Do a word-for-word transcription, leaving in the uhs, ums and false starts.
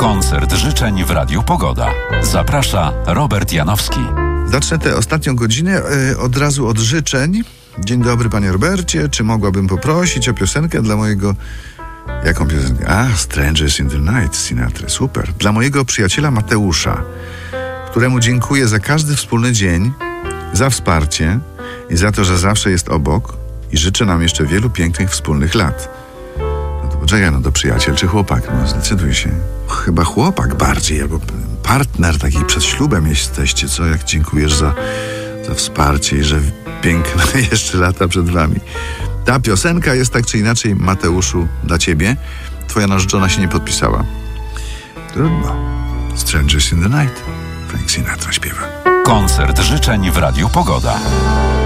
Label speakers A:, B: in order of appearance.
A: Koncert życzeń w Radiu Pogoda. Zaprasza Robert Janowski.
B: Zacznę tę ostatnią godzinę y, od razu od życzeń. Dzień dobry, panie Robercie. Czy mogłabym poprosić o piosenkę dla mojego... Jaką piosenkę? A, Strangers in the Night, Sinatra. Super. Dla mojego przyjaciela Mateusza, któremu dziękuję za każdy wspólny dzień, za wsparcie i za to, że zawsze jest obok i życzę nam jeszcze wielu pięknych wspólnych lat. No to poczekaj, no to przyjaciel czy chłopak? No zdecyduj się. Chyba chłopak bardziej, albo partner taki przed ślubem jesteście, co? Jak dziękujesz za, za wsparcie i że piękne jeszcze lata przed wami. Ta piosenka jest tak czy inaczej, Mateuszu, dla ciebie. Twoja narzeczona się nie podpisała. Trudno. Strangers in the Night. Frank Sinatra śpiewa.
A: Koncert życzeń w Radiu Pogoda.